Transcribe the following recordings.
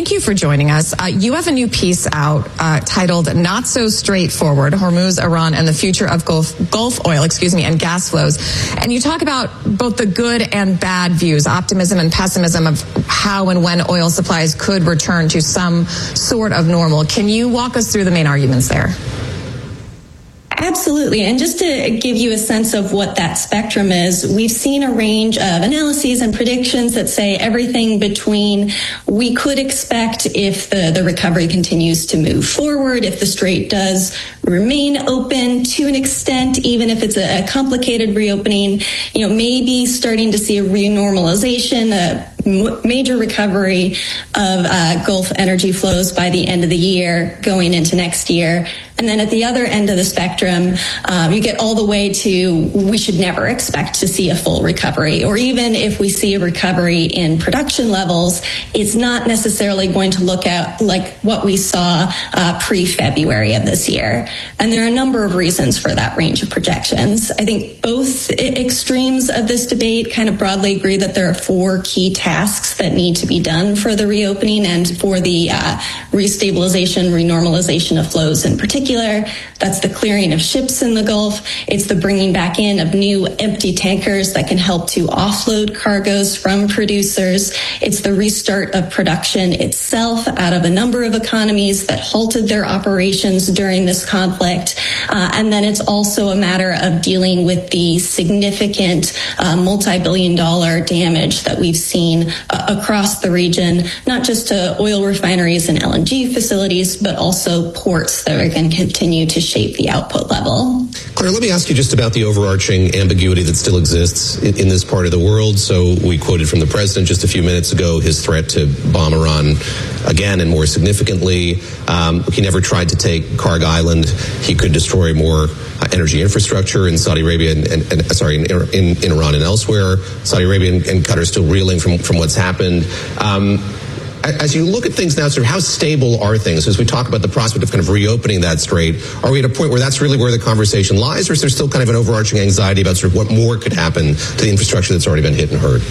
Thank you for joining us. You have a new piece out titled Not So Straightforward, Hormuz, Iran, and the Future of Gulf Oil, and gas flows. And you talk about both the good and bad views, optimism and pessimism of how and when oil supplies could return to some sort of normal. Can you walk us through the main arguments there? Absolutely. And just to give you a sense of what that spectrum is, we've seen a range of analyses and predictions that say everything between we could expect if the recovery continues to move forward, if the strait does remain open to an extent, even if it's a complicated reopening, maybe starting to see a renormalization, a major recovery of Gulf energy flows by the end of the year going into next year. And then at the other end of the spectrum, you get all the way to we should never expect to see a full recovery. Or even if we see a recovery in production levels, it's not necessarily going to look at like what we saw pre-February of this year. And there are a number of reasons for that range of projections. I think both extremes of this debate kind of broadly agree that there are 4 key tasks that need to be done for the reopening and for the restabilization, renormalization of flows in particular. That's the clearing of ships in the Gulf. It's the bringing back in of new empty tankers that can help to offload cargoes from producers. It's the restart of production itself out of a number of economies that halted their operations during this conflict. And then it's also a matter of dealing with the significant multi-billion-dollar damage that we've seen across the region, not just to oil refineries and LNG facilities, but also ports that are going to continue to shape the output level. Claire, let me ask you just about the overarching ambiguity that still exists in this part of the world. So we quoted from the president just a few minutes ago his threat to bomb Iran again and more significantly. He never tried to take Karg Island. He could destroy more energy infrastructure in Saudi Arabia in Iran and elsewhere. Saudi Arabia and Qatar are still reeling from what's happened. As you look at things now, sort of how stable are things? As we talk about the prospect of kind of reopening that strait, are we at a point where that's really where the conversation lies, or is there still kind of an overarching anxiety about sort of what more could happen to the infrastructure that's already been hit and hurt?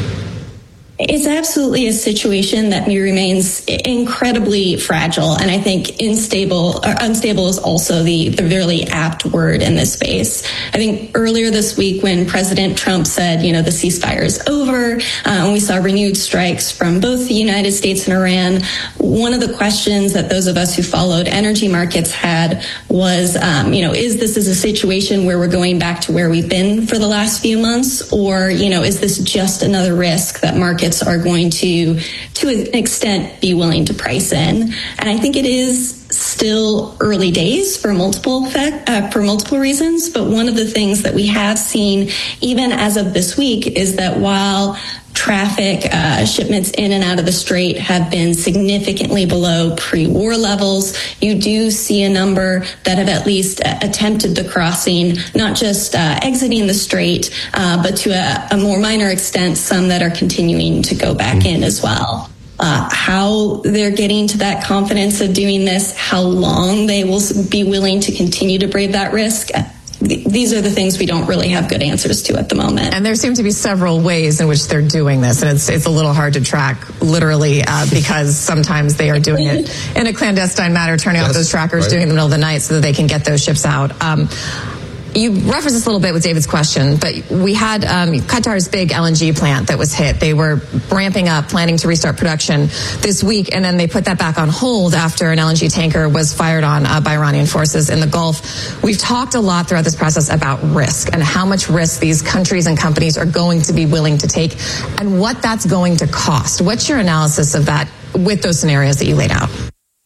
It's absolutely a situation that remains incredibly fragile, and I think unstable is also the really apt word in this space. I think earlier this week when President Trump said, the ceasefire is over, and we saw renewed strikes from both the United States and Iran, one of the questions that those of us who followed energy markets had was, is this a situation where we're going back to where we've been for the last few months, or, is this just another risk that markets are going to an extent, be willing to price in? And I think it is still early days for multiple reasons. But one of the things that we have seen, even as of this week, is that while traffic shipments in and out of the strait have been significantly below pre-war levels, you do see a number that have at least attempted the crossing, not just exiting the strait, but to a more minor extent, some that are continuing to go back in as well. How they're getting to that confidence of doing this, how long they will be willing to continue to brave that risk, these are the things we don't really have good answers to at the moment. And there seem to be several ways in which they're doing this, and it's a little hard to track literally because sometimes they are doing it in a clandestine manner, turning off those trackers, doing it in the middle of the night so that they can get those ships out. You referenced this a little bit with David's question, but we had Qatar's big LNG plant that was hit. They were ramping up, planning to restart production this week, and then they put that back on hold after an LNG tanker was fired on by Iranian forces in the Gulf. We've talked a lot throughout this process about risk and how much risk these countries and companies are going to be willing to take and what that's going to cost. What's your analysis of that with those scenarios that you laid out?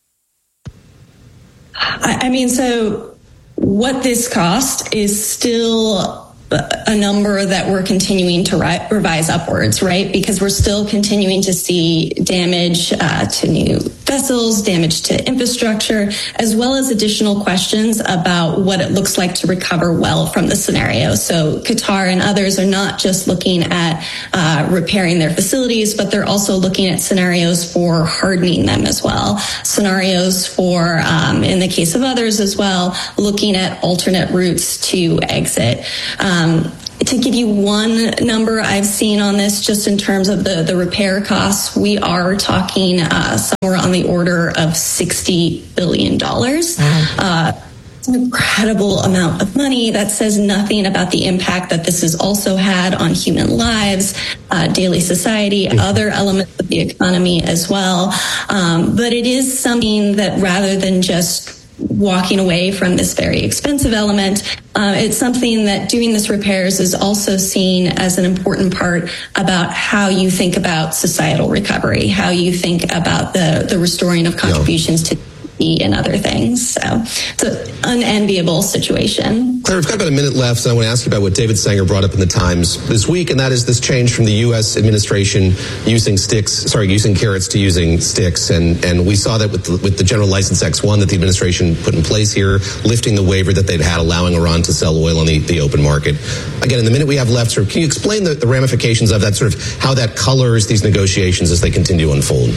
What this cost is still a number that we're continuing to revise upwards, right? Because we're still continuing to see damage to new vessels, damage to infrastructure, as well as additional questions about what it looks like to recover well from the scenario. So Qatar and others are not just looking at repairing their facilities, but they're also looking at scenarios for hardening them as well. Scenarios for, in the case of others as well, looking at alternate routes to exit. To give you one number I've seen on this, just in terms of the repair costs, we are talking somewhere on the order of $60 billion. It's an incredible amount of money. That says nothing about the impact that this has also had on human lives, daily society, other elements of the economy as well. But it is something that, rather than just walking away from this very expensive element, it's something that doing this repairs is also seen as an important part about how you think about societal recovery, how you think about the restoring of contributions to and other things. So it's an unenviable situation. Claire, we've got about a minute left, so I want to ask you about what David Sanger brought up in the Times this week, and that is this change from the U.S. administration using carrots to using sticks. And we saw that with the General License X1 that the administration put in place here, lifting the waiver that they'd had, allowing Iran to sell oil on the open market. Again, in the minute we have left, can you explain the ramifications of that, sort of how that colors these negotiations as they continue to unfold?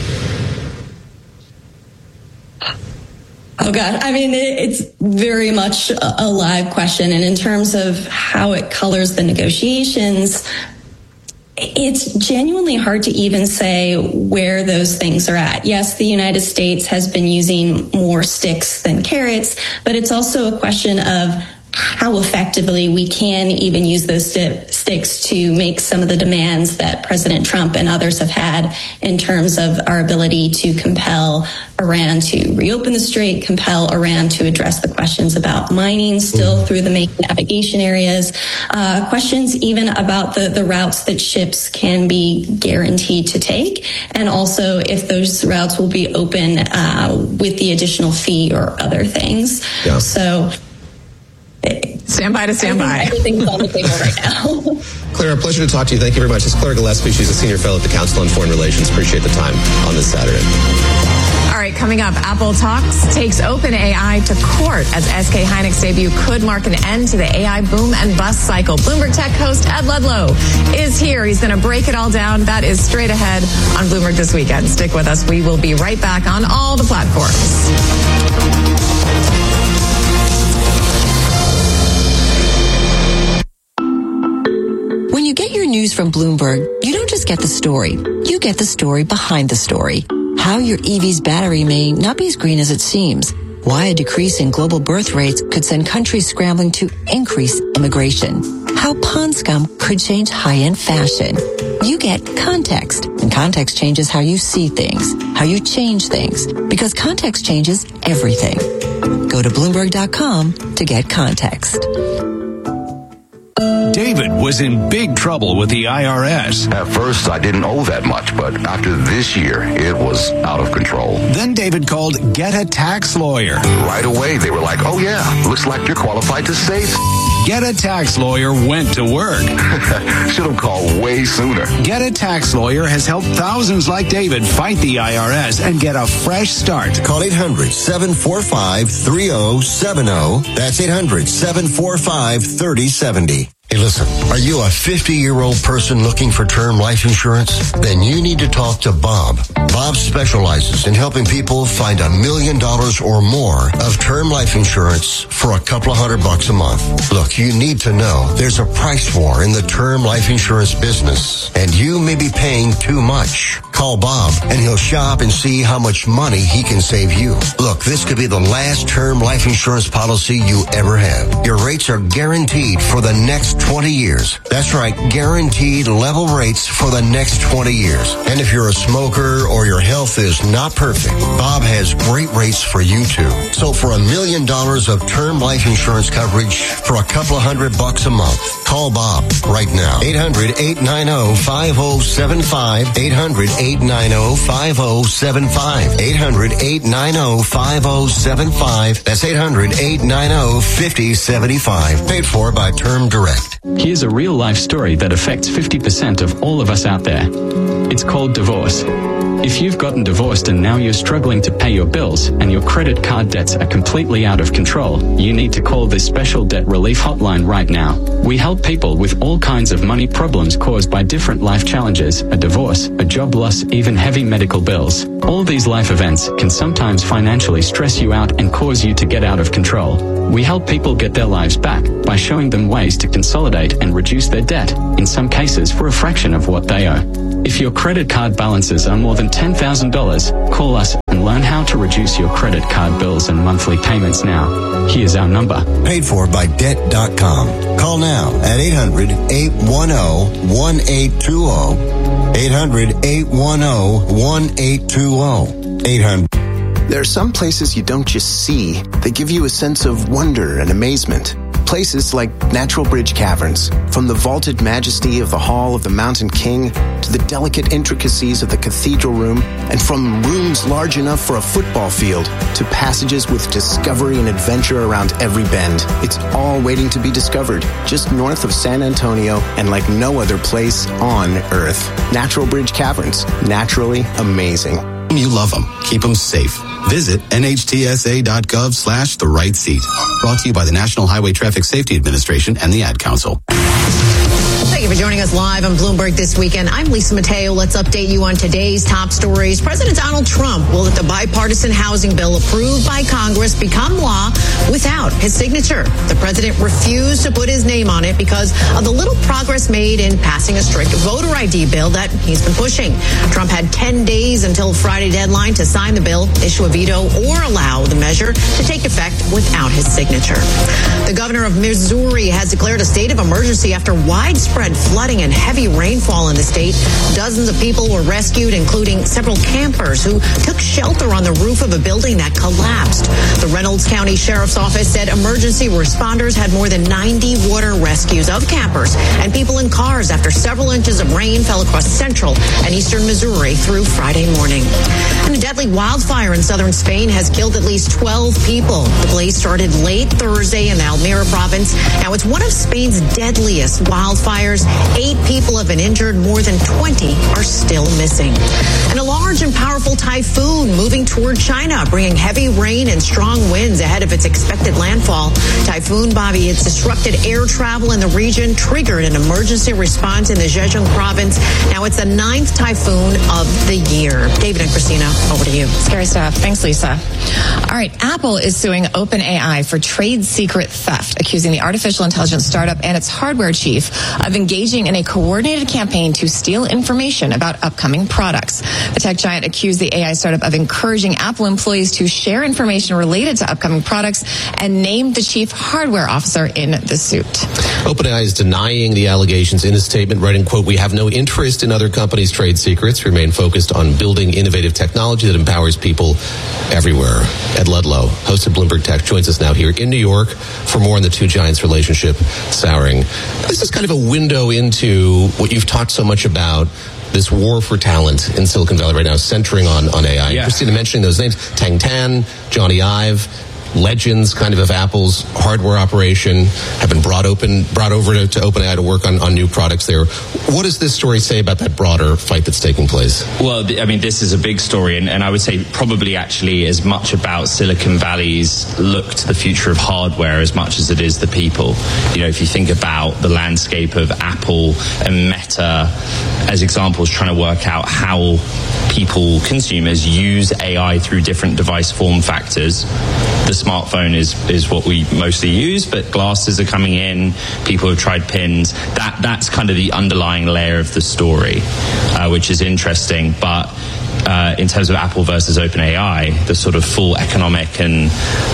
Oh, God. I mean, it's very much a live question. And in terms of how it colors the negotiations, it's genuinely hard to even say where those things are at. Yes, the United States has been using more sticks than carrots, but it's also a question of how effectively we can even use those sticks to make some of the demands that President Trump and others have had in terms of our ability to compel Iran to reopen the strait, compel Iran to address the questions about mining still through the main navigation areas, questions even about the routes that ships can be guaranteed to take, and also if those routes will be open with the additional fee or other things. Yeah. So stand by. Everything's on the table right now. Claire, a pleasure to talk to you. Thank you very much. It's Claire Gillespie. She's a senior fellow at the Council on Foreign Relations. Appreciate the time on this Saturday. All right, coming up, Apple Talks takes OpenAI to court as SK Hynix debut could mark an end to the AI boom and bust cycle. Bloomberg Tech host Ed Ludlow is here. He's going to break it all down. That is straight ahead on Bloomberg This Weekend. Stick with us. We will be right back on all the platforms. When you get your news from Bloomberg, you don't just get the story. You get the story behind the story. How your EV's battery may not be as green as it seems. Why a decrease in global birth rates could send countries scrambling to increase immigration. How pond scum could change high-end fashion. You get context, and context changes how you see things, how you change things, because context changes everything. Go to Bloomberg.com to get context. David was in big trouble with the IRS. At first, I didn't owe that much, but after this year, it was out of control. Then David called Get a Tax Lawyer. Right away, they were like, oh yeah, looks like you're qualified to save. Get a Tax Lawyer went to work. Should have called way sooner. Get a Tax Lawyer has helped thousands like David fight the IRS and get a fresh start. Call 800-745-3070. That's 800-745-3070. Hey, listen, are you a 50-year-old person looking for term life insurance? Then you need to talk to Bob. Bob specializes in helping people find $1 million or more of term life insurance for a couple of $100 a month. Look, you need to know there's a price war in the term life insurance business, and you may be paying too much. Call Bob, and he'll shop and see how much money he can save you. Look, this could be the last term life insurance policy you ever have. Your rates are guaranteed for the next 20 years. That's right, guaranteed level rates for the next 20 years. And if you're a smoker or your health is not perfect, Bob has great rates for you too. So for $1 million of term life insurance coverage for a couple of $100 a month, call Bob right now. 800-890-5075. 800-890-5075. 800-890-5075. That's 800-890-5075. Paid for by Term Direct. Here's a real-life story that affects 50% of all of us out there. It's called divorce. If you've gotten divorced and now you're struggling to pay your bills and your credit card debts are completely out of control, you need to call this special debt relief hotline right now. We help people with all kinds of money problems caused by different life challenges, a divorce, a job loss, even heavy medical bills. All these life events can sometimes financially stress you out and cause you to get out of control. We help people get their lives back by showing them ways to consolidate and reduce their debt, in some cases for a fraction of what they owe. If your credit card balances are more than $10,000, call us and learn how to reduce your credit card bills and monthly payments now. Here's our number. Paid for by Debt.com. Call now at 800-810-1820. 800-810-1820. 800. There are some places you don't just see. They give you a sense of wonder and amazement. Places like Natural Bridge Caverns. From the vaulted majesty of the Hall of the Mountain King to the delicate intricacies of the cathedral room, and from rooms large enough for a football field to passages with discovery and adventure around every bend. It's all waiting to be discovered, just north of San Antonio and like no other place on Earth. Natural Bridge Caverns. Naturally amazing. You love them. Keep them safe. Visit nhtsa.gov/the right seat. Brought to you by the National Highway Traffic Safety Administration and the Ad Council. Thank you for joining us live on Bloomberg This Weekend. I'm Lisa Mateo. Let's update you on today's top stories. President Donald Trump will let the bipartisan housing bill approved by Congress become law without his signature. The president refused to put his name on it because of the little progress made in passing a strict voter ID bill that he's been pushing. Trump had 10 days until Friday deadline to sign the bill, issue a veto, or allow the measure to take effect without his signature. The governor of Missouri has declared a state of emergency after widespread flooding and heavy rainfall in the state. Dozens of people were rescued, including several campers who took shelter on the roof of a building that collapsed. The Reynolds County Sheriff's Office said emergency responders had more than 90 water rescues of campers and people in cars after several inches of rain fell across central and eastern Missouri through Friday morning. And a deadly wildfire in southern Spain has killed at least 12 people. The blaze started late Thursday in the Almeria province. Now it's one of Spain's deadliest wildfires. 8 people have been injured. More than 20 are still missing. And a large and powerful typhoon moving toward China, bringing heavy rain and strong winds ahead of its expected landfall. Typhoon Bobby, it's disrupted air travel in the region, triggered an emergency response in the Zhejiang province. Now it's the 9th typhoon of the year. David and Christina, over to you. Scary stuff. Thanks, Lisa. All right. Apple is suing OpenAI for trade secret theft, accusing the artificial intelligence startup and its hardware chief of engaging in a coordinated campaign to steal information about upcoming products. The tech giant accused the AI startup of encouraging Apple employees to share information related to upcoming products and named the chief hardware officer in the suit. OpenAI is denying the allegations in a statement, writing, quote, "We have no interest in other companies' trade secrets, remain focused on building innovative technology that empowers people everywhere." Ed Ludlow, host of Bloomberg Tech, joins us now here in New York for more on the two giants' relationship souring. This is kind of a window into what you've talked so much about, this war for talent in Silicon Valley right now, centering on AI. Yeah. Christina mentioning those names, Tang Tan, Johnny Ive, legends kind of Apple's hardware operation, have been brought over to OpenAI to work on new products there. What does this story say about that broader fight that's taking place? Well, I mean, this is a big story, and I would say probably actually as much about Silicon Valley's look to the future of hardware as much as it is the people. You know, if you think about the landscape of Apple and Meta as examples, trying to work out how people, consumers, use AI through different device form factors. The smartphone is what we mostly use, but glasses are coming in. People have tried pins. That's kind of the underlying layer of the story, which is interesting. But in terms of Apple versus OpenAI, the sort of full economic and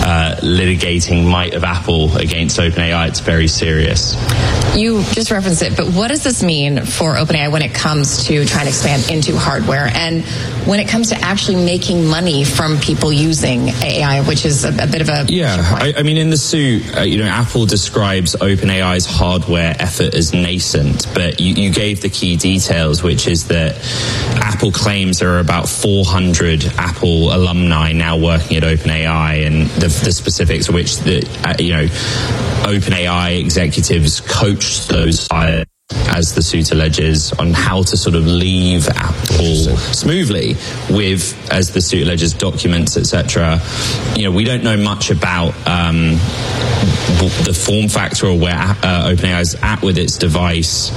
litigating might of Apple against OpenAI, it's very serious. You just referenced it, but what does this mean for OpenAI when it comes to trying to expand into hardware and when it comes to actually making money from people using AI, which is a bit of a... Yeah, I mean, in the suit, Apple describes OpenAI's hardware effort as nascent, but you gave the key details, which is that Apple claims there are about 400 Apple alumni now working at OpenAI, and the specifics of which OpenAI executives coached those as as the suit alleges, on how to sort of leave Apple smoothly with, as the suit alleges, documents, etc. We don't know much about the form factor or where OpenAI is at with its device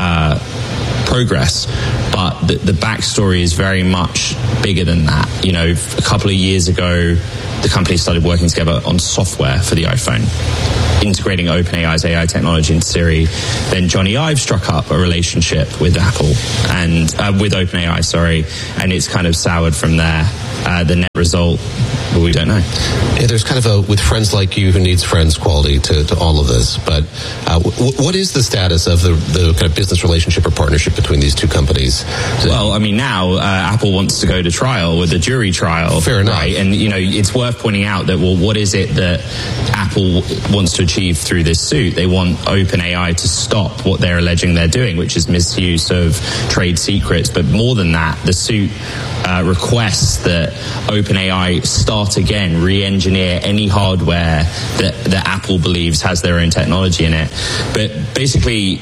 progress, but the backstory is very much bigger than that. A couple of years ago, the company started working together on software for the iPhone, integrating OpenAI's AI technology into Siri. Then Johnny Ive struck up a relationship with Apple and with OpenAI, and it's kind of soured from there. The net result, well, we don't know. Yeah, there's kind of a with friends like you who needs friends quality to all of this. But what is the status of the kind of business relationship or partnership between these two companies? Well, now Apple wants to go to trial with a jury trial. Fair enough. Right? And, it's worth pointing out that, well, what is it that Apple wants to achieve through this suit? They want OpenAI to stop what they're alleging they're doing, which is misuse of trade secrets. But more than that, the suit requests that OpenAI start again, re-engineer any hardware that Apple believes has their own technology in it. But basically,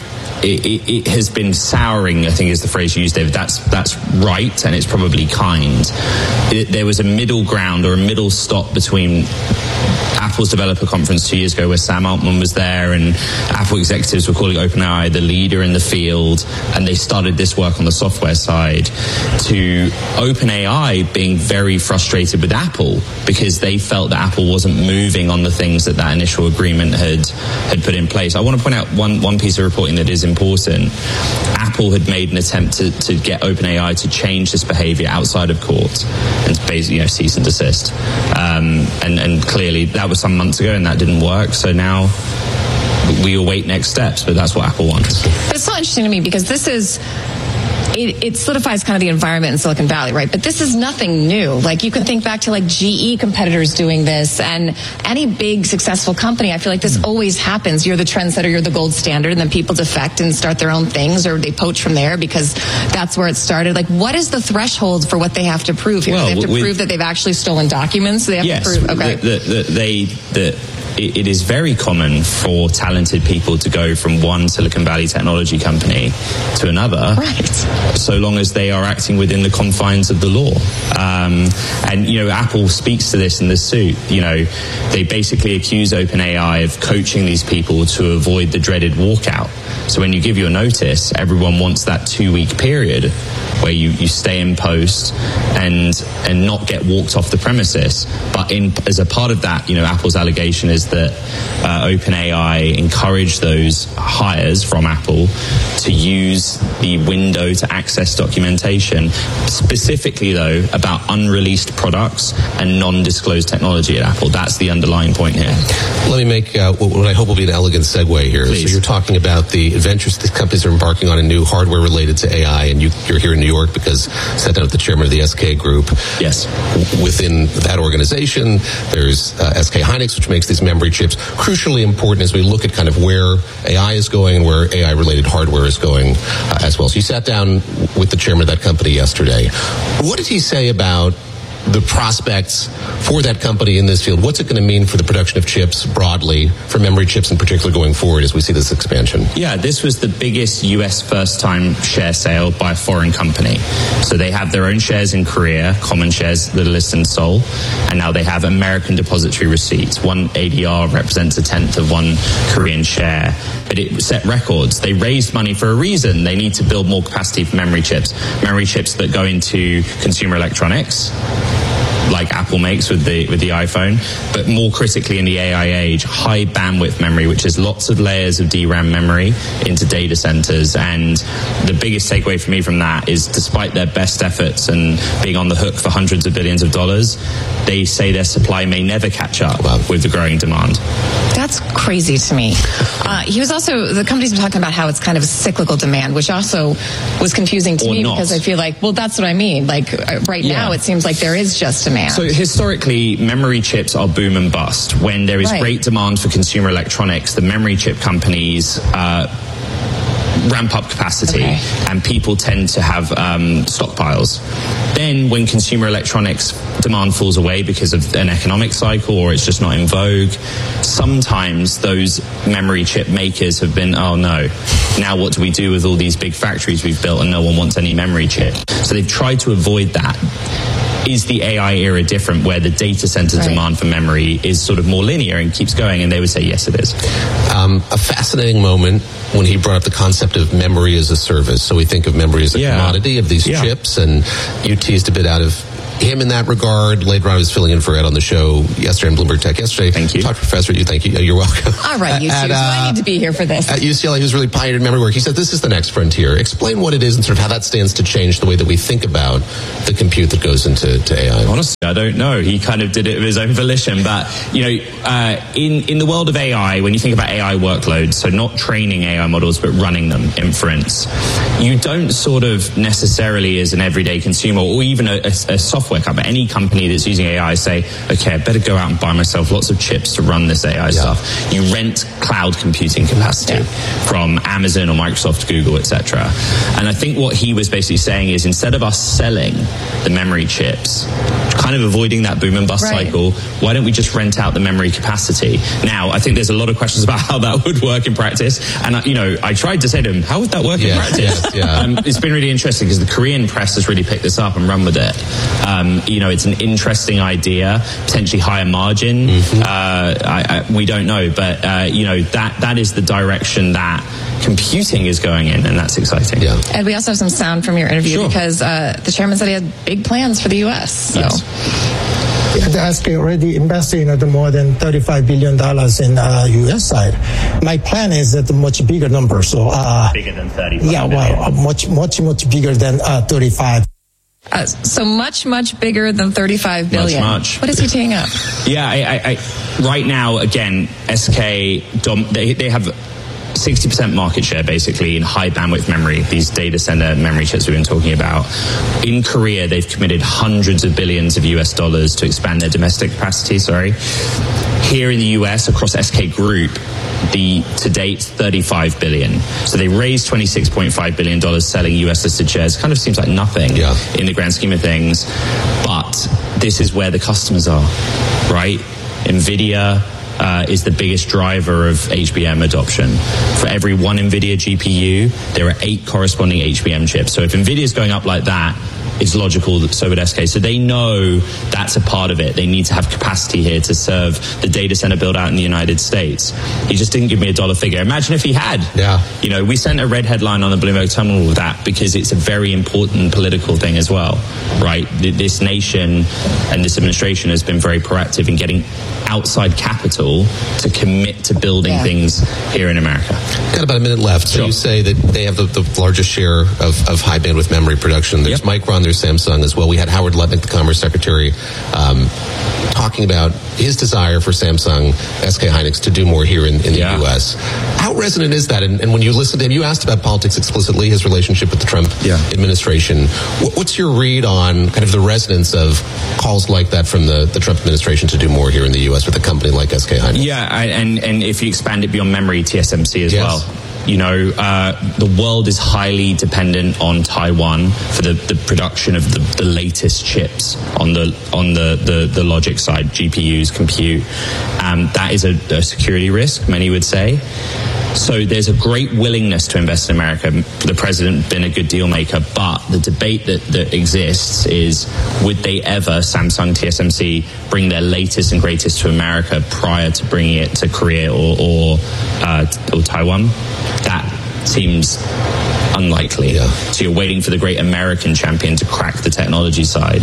it has been souring, I think is the phrase you used, David. That's right, and it's probably kind. There was a middle ground or a middle stop between Apple's developer conference 2 years ago where Sam Altman was there and Apple executives were calling OpenAI the leader in the field, and they started this work on the software side, to OpenAI being very frustrated with Apple because they felt that Apple wasn't moving on the things that initial agreement had put in place. I want to point out one piece of reporting that is important. Apple had made an attempt to get OpenAI to change this behavior outside of court and basically cease and desist. And clearly that was some months ago and that didn't work. So now we await next steps, but that's what Apple wants. But it's so interesting to me because this is... It solidifies kind of the environment in Silicon Valley, right? But this is nothing new. Like, you can think back to GE competitors doing this, and any big successful company, I feel like this always happens. You're the trendsetter, you're the gold standard, and then people defect and start their own things, or they poach from there because that's where it started. Like, what is the threshold for what they have to prove here? Well, they have to prove that they've actually stolen documents? They have to prove, okay. It is very common for talented people to go from one Silicon Valley technology company to another, right, so long as they are acting within the confines of the law. And Apple speaks to this in the suit. They basically accuse OpenAI of coaching these people to avoid the dreaded walkout. So when you give your notice, everyone wants that 2-week period where you stay in post and not get walked off the premises. But as a part of that, Apple's allegation is that OpenAI encouraged those hires from Apple to use the window to access documentation, specifically though about unreleased products and non-disclosed technology at Apple. That's the underlying point here. Let me make what I hope will be an elegant segue here. Please. So you're talking about the adventures these companies are embarking on in new hardware related to AI, and you're here in New York because sat down with the chairman of the SK Group. Yes. Within that organization, there's SK Hynix, which makes these memory chips. Crucially important as we look at kind of where AI is going and where AI-related hardware is going as well. So you sat down with the chairman of that company yesterday. What did he say about the prospects for that company in this field? What's it going to mean for the production of chips broadly, for memory chips in particular going forward as we see this expansion? Yeah, this was the biggest US first-time share sale by a foreign company. So they have their own shares in Korea, common shares that are listed in Seoul, and now they have American depository receipts. One ADR represents 1/10 of one Korean share, but it set records. They raised money for a reason. They need to build more capacity for memory chips that go into consumer electronics, like Apple makes with the iPhone, but more critically in the AI age, high bandwidth memory, which is lots of layers of DRAM memory into data centers. And the biggest takeaway for me from that is, despite their best efforts and being on the hook for hundreds of billions of dollars, they say their supply may never catch up with the growing demand. That's crazy to me. The company's been talking about how it's kind of a cyclical demand, which also was confusing to me because I feel like, well, that's what I mean. Like now, it seems like there is just demand. So historically, memory chips are boom and bust. When there is great demand for consumer electronics, the memory chip companies ramp up capacity, and people tend to have stockpiles. Then when consumer electronics demand falls away because of an economic cycle or it's just not in vogue, sometimes those memory chip makers have been, oh no, now what do we do with all these big factories we've built and no one wants any memory chip? So they've tried to avoid that. Is the AI era different where the data center demand for memory is sort of more linear and keeps going? And they would say, yes, it is. A fascinating moment when he brought up the concept of memory as a service. So we think of memory as a commodity of these chips, and you teased a bit out of him in that regard. Later on, I was filling in for Ed on the show yesterday on Bloomberg Tech yesterday. Thank you. Talked to Professor. Thank you. You're welcome. All right, you two. So I need to be here for this. At UCLA, he was really pioneered memory work. He said this is the next frontier. Explain what it is and sort of how that stands to change the way that we think about the compute that goes into AI. Honestly, I don't know. He kind of did it of his own volition. But, you know, in the world of AI, when you think about AI workloads, so not training AI models, but running them, inference, you don't sort of necessarily as an everyday consumer or even a software company, any company that's using AI say, okay, I better go out and buy myself lots of chips to run this AI stuff. You rent cloud computing capacity from Amazon or Microsoft, Google, etc. And I think what he was basically saying is instead of us selling the memory chips, kind of avoiding that boom and bust cycle, why don't we just rent out the memory capacity? Now, I think there's a lot of questions about how that would work in practice. And, you know, I tried to say to him, how would that work in practice? It's been really interesting because the Korean press has really picked this up and run with it. You know, it's an interesting idea, potentially higher margin. We don't know, but you know, that is the direction that computing is going in, and that's exciting. And we also have some sound from your interview because the chairman said he had big plans for the U.S. So. The SK already invested in more than $35 billion in U.S. side. My plan is at a much bigger number. So bigger than 35. Yeah, well, much bigger than 35. So much bigger than 35 billion. Much. What is he teeing up? Yeah, I right now, again, SK, they have 60% market share basically in high bandwidth memory, these data center memory chips we've been talking about. In Korea, they've committed hundreds of billions of US dollars to expand their domestic capacity, Here in the US, across SK Group, to date, 35 billion. So they raised $26.5 billion selling US listed shares. Kind of seems like nothing in the grand scheme of things. But this is where the customers are, right? NVIDIA is the biggest driver of HBM adoption. For every one NVIDIA GPU, there are 8 corresponding HBM chips. So if NVIDIA is going up like that, it's logical that so would SK. So they know that's a part of it. They need to have capacity here to serve the data center build out in the United States. He just didn't give me a dollar figure. Imagine if he had. You know, we sent a red headline on the Bloomberg Terminal with that because it's a very important political thing as well, right? This nation and this administration has been very proactive in getting outside capital to commit to building things here in America. Got about a minute left. So you say that they have the largest share of high bandwidth memory production. There's Micron, there's Samsung as well. We had Howard Lutnick, the Commerce Secretary, talking about his desire for Samsung, SK Hynix to do more here in the U.S. How resonant is that? And when you listen to him, you asked about politics explicitly, his relationship with the Trump administration. What's your read on kind of the resonance of calls like that from the Trump administration to do more here in the U.S. with a company like SK Hynix? And if you expand it beyond memory, TSMC as well. You know, the world is highly dependent on Taiwan for the production of the latest chips on the logic side, GPUs, compute. That is a security risk, many would say. So there's a great willingness to invest in America. The president been a good deal maker, but the debate that exists is, would they ever, Samsung, TSMC, bring their latest and greatest to America prior to bringing it to Korea or Taiwan? That seems unlikely. So you're waiting for the great American champion to crack the technology side.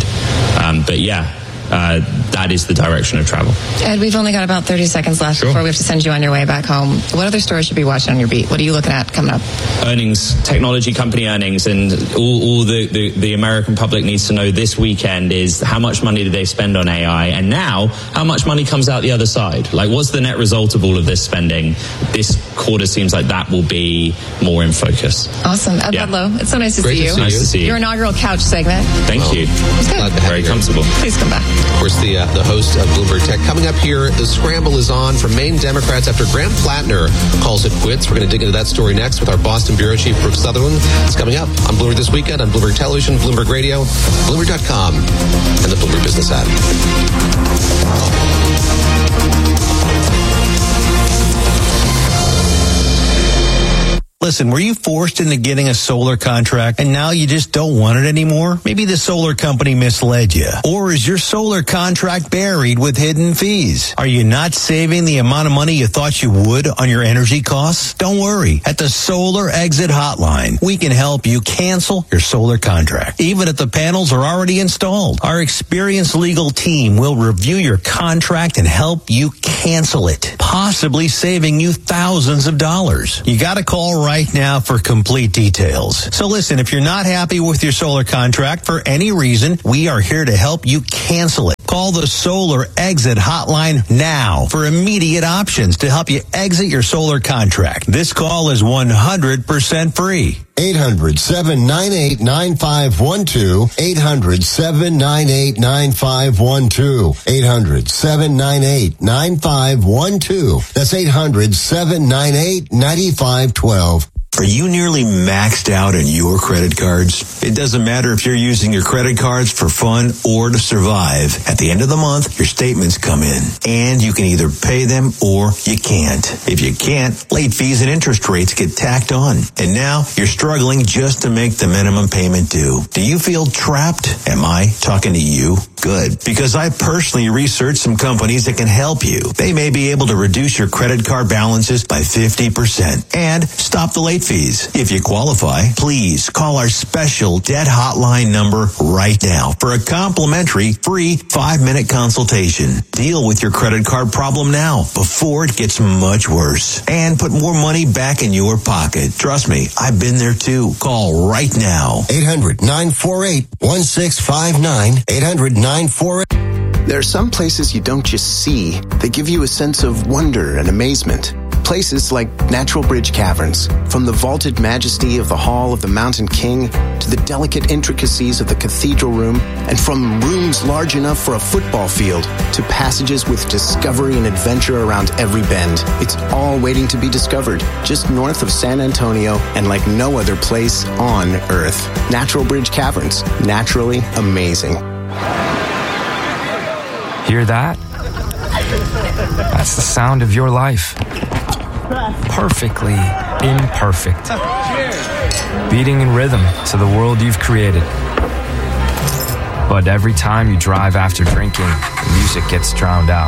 That is the direction of travel. Ed, we've only got about 30 seconds left before we have to send you on your way back home. What other stories should we be watching on your beat? What are you looking at coming up? Earnings, technology company earnings, and all the American public needs to know this weekend is how much money did they spend on AI, and now how much money comes out the other side. Like, what's the net result of all of this spending? This quarter seems like that will be more in focus. Awesome. Ed Ludlow, it's so nice to see you. Nice to see you. Your inaugural couch segment. Thank you. It's good. Very comfortable. Please come back. Of course, the host of Bloomberg Tech. Coming up here, the scramble is on for Maine Democrats after Graham Plattner calls it quits. We're going to dig into that story next with our Boston bureau chief, Brooke Sutherland. It's coming up on Bloomberg This Weekend on Bloomberg Television, Bloomberg Radio, Bloomberg.com, and the Bloomberg Business app. Listen, were you forced into getting a solar contract and now you just don't want it anymore? Maybe the solar company misled you. Or is your solar contract buried with hidden fees? Are you not saving the amount of money you thought you would on your energy costs? Don't worry. At the Solar Exit Hotline, we can help you cancel your solar contract, even if the panels are already installed. Our experienced legal team will review your contract and help you cancel it, possibly saving you thousands of dollars. You got to call right now for complete details. So listen, if you're not happy with your solar contract for any reason, we are here to help you cancel it. Call the Solar Exit Hotline now for immediate options to help you exit your solar contract. This call is 100% free. 800-798-9512. 800-798-9512. 800-798-9512. That's 800-798-9512. Are you nearly maxed out on your credit cards? It doesn't matter if you're using your credit cards for fun or to survive. At the end of the month, your statements come in, and you can either pay them or you can't. If you can't, late fees and interest rates get tacked on. And now you're struggling just to make the minimum payment due. Do you feel trapped? Am I talking to you? Good. Because I personally researched some companies that can help you. They may be able to reduce your credit card balances by 50% and stop the late fees. If you qualify, please call our special debt hotline number right now for a complimentary free 5-minute consultation. Deal with your credit card problem now before it gets much worse and put more money back in your pocket. Trust me, I've been there too. Call right now. 800-948-1659. 800-948. There are some places you don't just see. They give you a sense of wonder and amazement. Places like Natural Bridge Caverns. From the vaulted majesty of the Hall of the Mountain King to the delicate intricacies of the cathedral room, and from rooms large enough for a football field to passages with discovery and adventure around every bend. It's all waiting to be discovered, just north of San Antonio and like no other place on Earth. Natural Bridge Caverns. Naturally amazing. Hear that? That's the sound of your life. Perfectly imperfect. Beating in rhythm to the world you've created. But every time you drive after drinking, the music gets drowned out.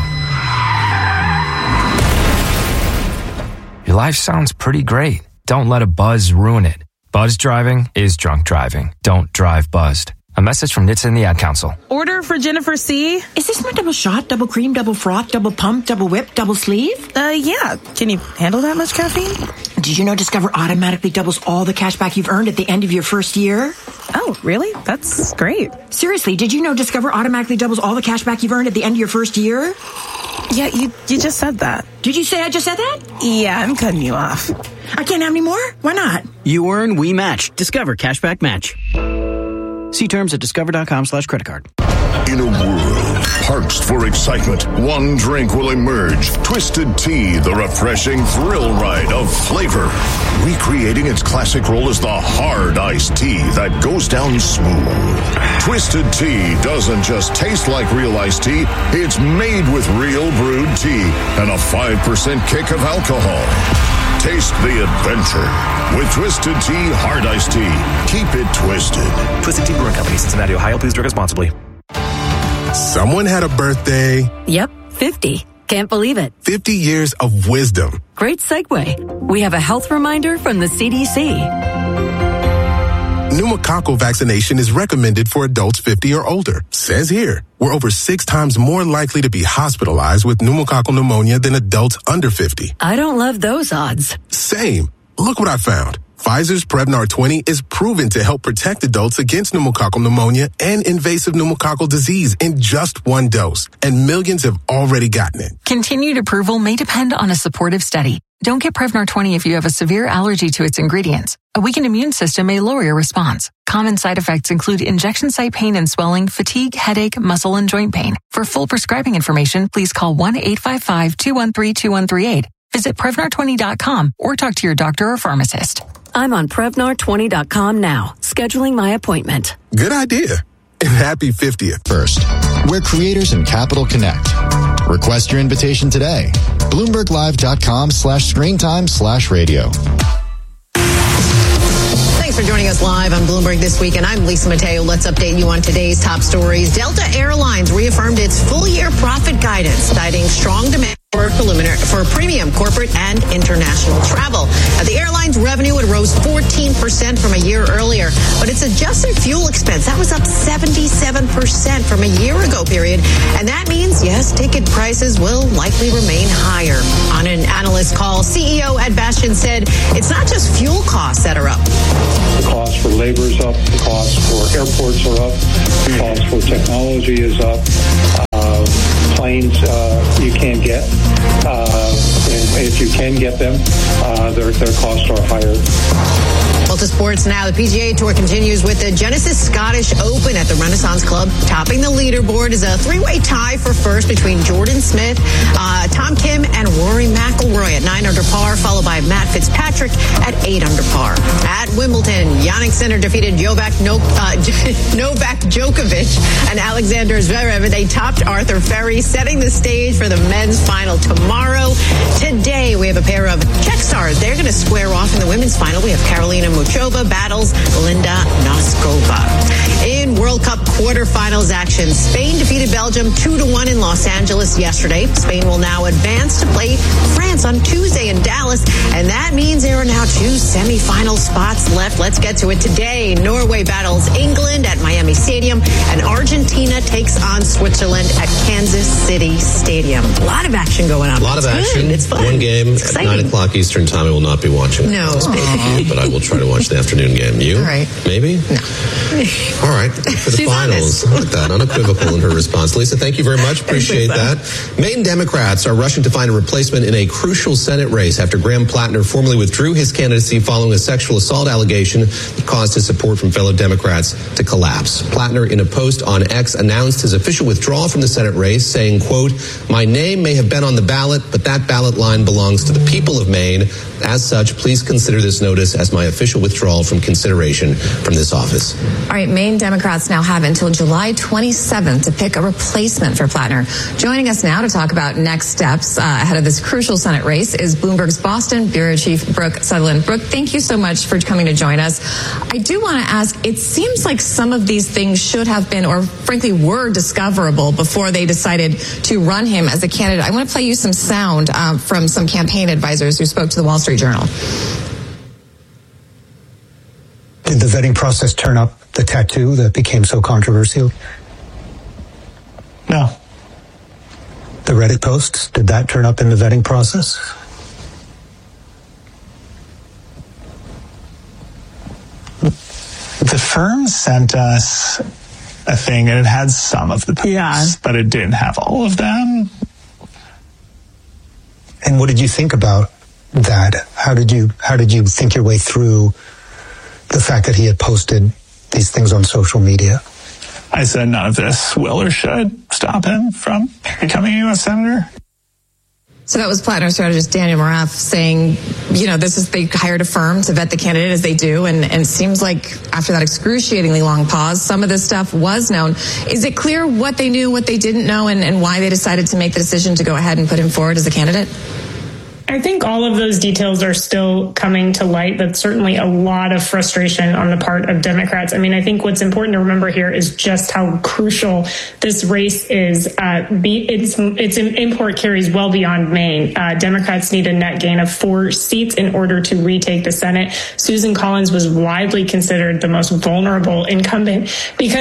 Your life sounds pretty great. Don't let a buzz ruin it. Buzz driving is drunk driving. Don't drive buzzed. A message from NHTSA and the Ad Council. Order for Jennifer C. Is this my double shot, double cream, double froth, double pump, double whip, double sleeve? Yeah. Can you handle that much caffeine? Did you know Discover automatically doubles all the cash back you've earned at the end of your first year? Oh, really? That's great. Seriously, did you know Discover automatically doubles all the cash back you've earned at the end of your first year? Yeah, you just said that. Did you say I just said that? Yeah, I'm cutting you off. I can't have any more? Why not? You earn, we match. Discover Cashback Match. See terms at discover.com/creditcard. In a world parched for excitement, one drink will emerge. Twisted Tea, the refreshing thrill ride of flavor. Recreating its classic role as the hard iced tea that goes down smooth. Twisted Tea doesn't just taste like real iced tea, it's made with real brewed tea and a 5% kick of alcohol. Taste the adventure with Twisted Tea Hard Iced Tea. Keep it twisted. Twisted Tea Brewing Company, Cincinnati, Ohio. Please drink responsibly. Someone had a birthday. Yep, 50. Can't believe it. 50 years of wisdom. Great segue. We have a health reminder from the CDC. Pneumococcal vaccination is recommended for adults 50 or older. Says here, we're over 6 times more likely to be hospitalized with pneumococcal pneumonia than adults under 50. I don't love those odds. Same. Look what I found. Pfizer's Prevnar 20 is proven to help protect adults against pneumococcal pneumonia and invasive pneumococcal disease in just one dose, and millions have already gotten it. Continued approval may depend on a supportive study. Don't get Prevnar 20 if you have a severe allergy to its ingredients. A weakened immune system may lower your response. Common side effects include injection site pain and swelling, fatigue, headache, muscle, and joint pain. For full prescribing information, please call 1-855-213-2138. Visit Prevnar20.com or talk to your doctor or pharmacist. I'm on Prevnar20.com now, scheduling my appointment. Good idea. And happy 50th. First, we're creators in Capital Connect. Request your invitation today. BloombergLive.com/screentime/radio. Thanks for joining us live on Bloomberg This Week, and I'm Lisa Mateo. Let's update you on today's top stories. Delta Airlines reaffirmed its full-year profit guidance, citing strong demand for premium corporate and international travel. Now, the airline's revenue rose 14% from a year earlier, but its adjusted fuel expense, that was up 77% from a year ago period. And that means, yes, ticket prices will likely remain higher. On an analyst call, CEO Ed Bastian said it's not just fuel costs that are up. The cost for labor is up. The cost for airports are up. The cost for technology is up. Planes you can't get. If you can get them, their costs are higher. Well, to sports now. The PGA Tour continues with the Genesis Scottish Open at the Renaissance Club. Topping the leaderboard is a three-way tie for first between Jordan Smith, Tom Kim, and Rory McIlroy at 9 under par, followed by Matt Fitzpatrick at 8 under par. At Wimbledon, Jannik Sinner defeated Novak Djokovic and Alexander Zverev. They topped Arthur Ferry, setting the stage for the men's final tomorrow. Today, we have a pair of Czech stars. They're going to square off in the women's final. We have Karolina Muchova battles Linda Noskova. In World Cup quarterfinals action, Spain defeated Belgium 2-1 in Los Angeles yesterday. Spain will now advance to play France on Tuesday in Dallas, and that means there are now 2 semifinal spots left. Let's get to it today. Norway battles England at Miami Stadium, and Argentina takes on Switzerland at Kansas City Stadium. A lot of action going on. A lot of action. Good. It's fun. One game at 9 o'clock Eastern time. I will not be watching. No. But I will try to watch the afternoon game. You? All right. Maybe? No. All right. For the finals. Look at that. Unequivocal in her response. Lisa, thank you very much. Appreciate that. Maine Democrats are rushing to find a replacement in a crucial Senate race after Graham Plattner formally withdrew his candidacy following a sexual assault allegation that caused his support from fellow Democrats to collapse. Plattner, in a post on X, announced his official withdrawal from the Senate race, saying, quote, "My name may have been on the ballot, but that ballot line belongs to the people of Maine. As such, please consider this notice as my official withdrawal from consideration from this office." All right, Maine Democrats now have until July 27th to pick a replacement for Plattner. Joining us now to talk about next steps ahead of this crucial Senate race is Bloomberg's Boston Bureau Chief Brooke Sutherland. Brooke, thank you so much for coming to join us. I do want to ask, it seems like some of these things should have been, or frankly were, discoverable before they decided to run him as a candidate. I want to play you some sound from some campaign advisors who spoke to the Wall Street Journal. Did the vetting process turn up the tattoo that became so controversial? No. The Reddit posts, did that turn up in the vetting process? The firm sent us a thing, and it had some of the posts, but it didn't have all of them. And what did you think about that? How did you think your way through the fact that he had posted these things on social media? I said none of this will or should stop him from becoming a U.S. Senator. So that was Plattner strategist Daniel Morath saying, they hired a firm to vet the candidate as they do. And it seems like after that excruciatingly long pause, some of this stuff was known. Is it clear what they knew, what they didn't know, and why they decided to make the decision to go ahead and put him forward as a candidate? I think all of those details are still coming to light. That's certainly a lot of frustration on the part of Democrats. I mean, I think what's important to remember here is just how crucial this race is. Its import carries well beyond Maine. Democrats need a net gain of 4 seats in order to retake the Senate. Susan Collins was widely considered the most vulnerable incumbent because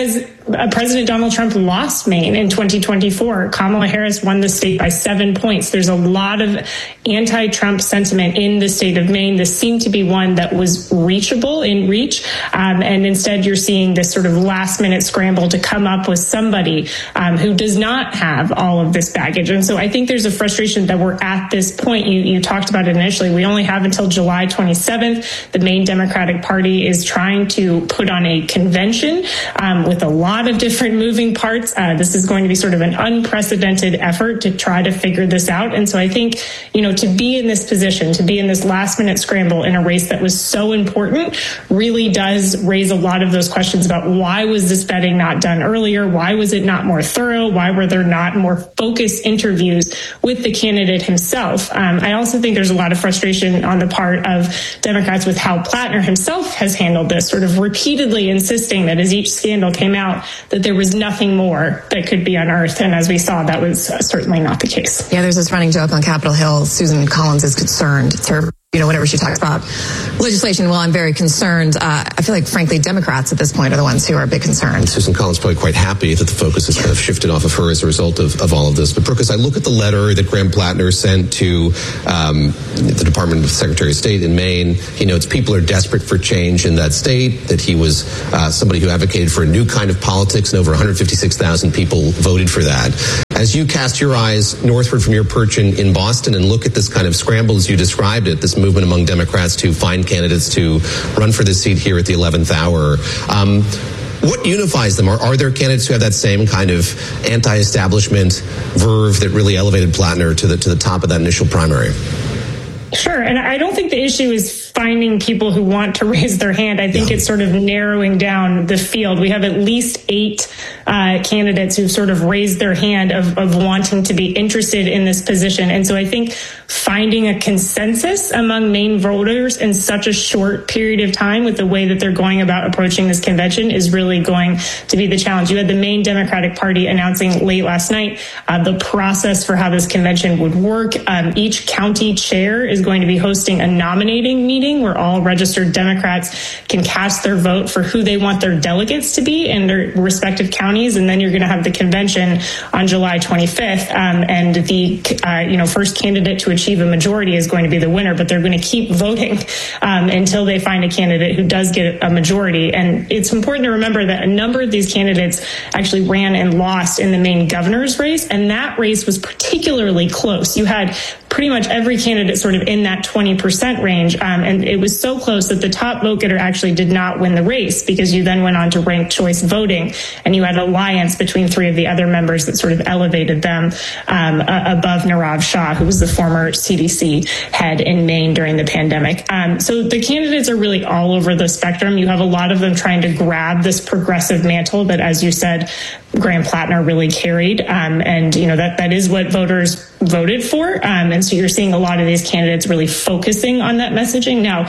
President Donald Trump lost Maine in 2024. Kamala Harris won the state by 7 points. There's a lot of anti-Trump sentiment in the state of Maine. This seemed to be one that was reachable in reach. And instead, you're seeing this sort of last-minute scramble to come up with somebody who does not have all of this baggage. And so I think there's a frustration that we're at this point. You talked about it initially. We only have until July 27th. The Maine Democratic Party is trying to put on a convention with a lot of different moving parts. This is going to be sort of an unprecedented effort to try to figure this out. And so I think, to be in this position, to be in this last-minute scramble in a race that was so important really does raise a lot of those questions about why was this vetting not done earlier? Why was it not more thorough? Why were there not more focused interviews with the candidate himself? I also think there's a lot of frustration on the part of Democrats with how Plattner himself has handled this, sort of repeatedly insisting that as each scandal came out, that there was nothing more that could be unearthed. And as we saw, that was certainly not the case. Yeah, there's this running joke on Capitol Hill. Susan Collins is concerned. It's her, whenever she talks about legislation, well, I'm very concerned. I feel like, frankly, Democrats at this point are the ones who are a bit concerned. Susan Collins probably quite happy that the focus has kind of shifted off of her as a result of all of this. But, Brooke, as I look at the letter that Graham Plattner sent to the Department of Secretary of State in Maine, he notes people are desperate for change in that state, that he was somebody who advocated for a new kind of politics, and over 156,000 people voted for that. As you cast your eyes northward from your perch in Boston and look at this kind of scramble as you described it, this movement among Democrats to find candidates to run for this seat here at the 11th hour, what unifies them? Are there candidates who have that same kind of anti-establishment verve that really elevated Plattner to the top of that initial primary? Sure. And I don't think the issue is finding people who want to raise their hand. I think it's sort of narrowing down the field. We have at least 8 candidates who've sort of raised their hand of wanting to be interested in this position. And so I think finding a consensus among Maine voters in such a short period of time with the way that they're going about approaching this convention is really going to be the challenge. You had the Maine Democratic Party announcing late last night the process for how this convention would work. Each county chair is going to be hosting a nominating meeting where all registered Democrats can cast their vote for who they want their delegates to be in their respective counties. And then you're going to have the convention on July 25th. And the first candidate to achieve a majority is going to be the winner, but they're going to keep voting until they find a candidate who does get a majority. And it's important to remember that a number of these candidates actually ran and lost in the Maine governor's race, and that race was particularly close. You had pretty much every candidate sort of in that 20% range. And it was so close that the top vote getter actually did not win the race, because you then went on to ranked choice voting, and you had an alliance between 3 of the other members that sort of elevated them above Nirav Shah, who was the former CDC head in Maine during the pandemic. So the candidates are really all over the spectrum. You have a lot of them trying to grab this progressive mantle that, as you said, Graham Plattner really carried. And that is what voters voted for. And so you're seeing a lot of these candidates really focusing on that messaging. Now,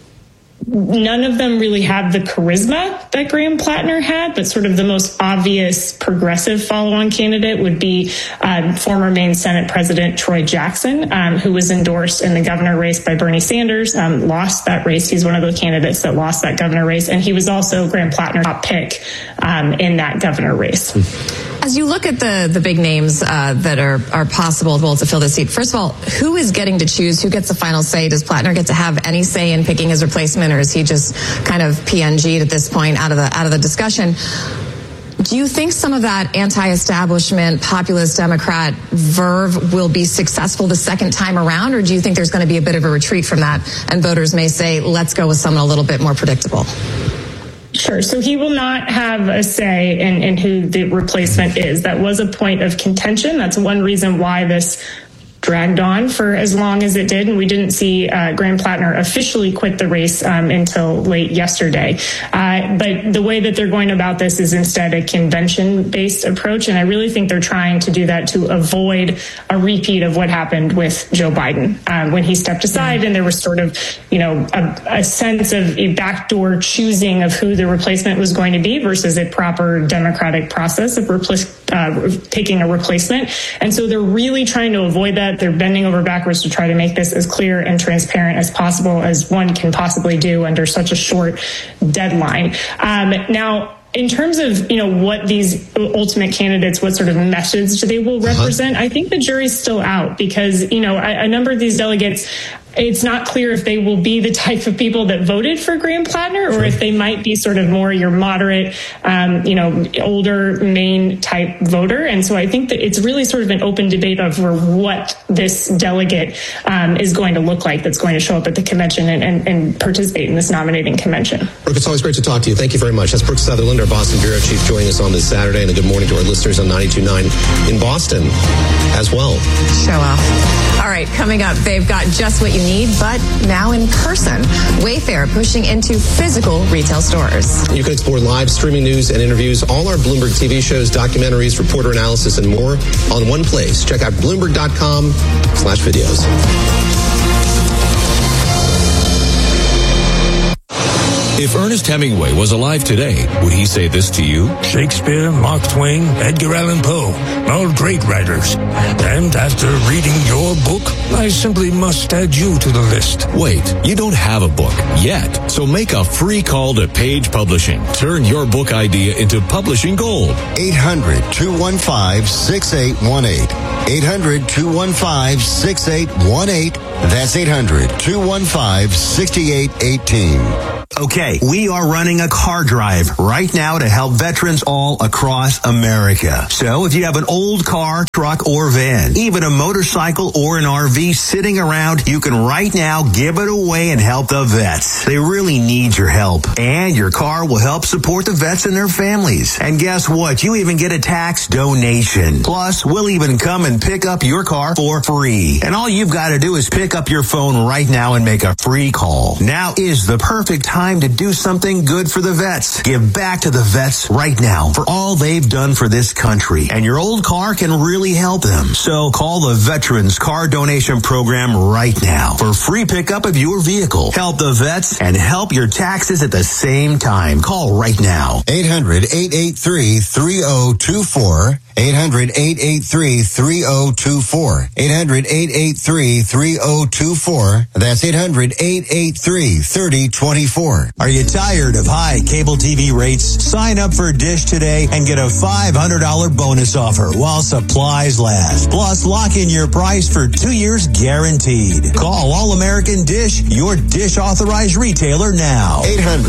none of them really have the charisma that Graham Plattner had, but sort of the most obvious progressive follow-on candidate would be former Maine Senate President Troy Jackson, who was endorsed in the governor race by Bernie Sanders, lost that race. He's one of the candidates that lost that governor race, and he was also Graham Plattner's top pick in that governor race. As you look at the big names that are possible to fill this seat, first of all, who is getting to choose? Who gets the final say? Does Plattner get to have any say in picking his replacement, or is he just kind of PNG'd at this point out of the discussion? Do you think some of that anti-establishment, populist Democrat verve will be successful the second time around, or do you think there's going to be a bit of a retreat from that, and voters may say, let's go with someone a little bit more predictable? Sure. So he will not have a say in who the replacement is. That was a point of contention. That's one reason why this dragged on for as long as it did, and we didn't see Graham Plattner officially quit the race until late yesterday. But the way that they're going about this is instead a convention-based approach, and I really think they're trying to do that to avoid a repeat of what happened with Joe Biden when he stepped aside, and there was sort of, a sense of a backdoor choosing of who the replacement was going to be versus a proper democratic process of picking a replacement. And so they're really trying to avoid that. They're bending over backwards to try to make this as clear and transparent as possible as one can possibly do under such a short deadline. Now, in terms of, what these ultimate candidates, what sort of message they will represent, I think the jury's still out because, a number of these delegates, it's not clear if they will be the type of people that voted for Graham Plattner or if they might be sort of more your moderate, older Maine type voter. And so I think that it's really sort of an open debate over what this delegate is going to look like that's going to show up at the convention and participate in this nominating convention. Brooke, it's always great to talk to you. Thank you very much. That's Brooke Sutherland, our Boston Bureau Chief, joining us on this Saturday. And a good morning to our listeners on 92.9 in Boston as well. Show off. All right, coming up, they've got just what you need, but now in person. Wayfair pushing into physical retail stores. You can explore live streaming news and interviews, all our Bloomberg TV shows, documentaries, reporter analysis, and more on one place. Check out Bloomberg.com/videos. If Ernest Hemingway was alive today, would he say this to you? Shakespeare, Mark Twain, Edgar Allan Poe, all great writers. And after reading your book, I simply must add you to the list. Wait, you don't have a book yet, so make a free call to Page Publishing. Turn your book idea into publishing gold. 800-215-6818. 800-215-6818. That's 800-215-6818. Okay, we are running a car drive right now to help veterans all across America. So if you have an old car, truck, or van, even a motorcycle or an RV sitting around, you can right now give it away and help the vets. They really need your help. And your car will help support the vets and their families. And guess what? You even get a tax donation. Plus, we'll even come and pick up your car for free. And all you've got to do is pick up your phone right now and make a free call. Now is the perfect time to do something good for the vets. Give back to the vets right now for all they've done for this country. And your old car can really help them. So call the Veterans Car Donation Program right now for free pickup of your vehicle. Help the vets and help your taxes at the same time. Call right now. 800-883-3024. 800-883-3024. 800-883-3024. That's 800-883-3024. Are you tired of high cable TV rates? Sign up for Dish today and get a $500 bonus offer while supplies last. Plus, lock in your price for 2 years guaranteed. Call All American Dish, your Dish authorized retailer now.